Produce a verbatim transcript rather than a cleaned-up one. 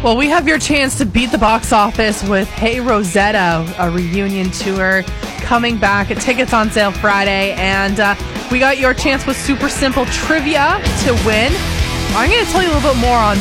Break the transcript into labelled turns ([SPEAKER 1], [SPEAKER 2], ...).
[SPEAKER 1] Well, we have your chance to beat the box office with Hey Rosetta, a reunion tour coming back. Tickets on sale Friday. And uh, we got your chance with super simple trivia to win. I'm going to tell you a little bit more on